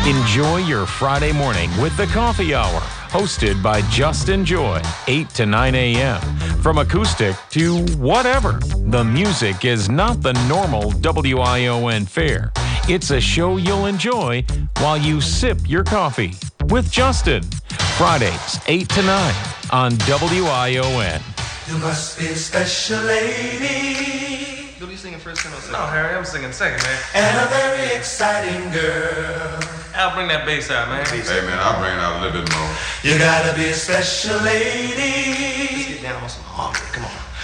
Enjoy your Friday morning with the Coffee Hour, hosted by Justin Joy, 8 to 9 a.m. From acoustic to whatever, the music is not the normal WION fare. It's a show you'll enjoy while you sip your coffee with Justin. Fridays, 8 to 9 on WION. You must be a special lady. Who you singing first? No, Harry, I'm singing second, man. And a very exciting girl. I'll bring that bass out, man. Hey, man, I'll bring it out a little bit more. You gotta be a special lady. Let's get down on some harmony. Come on.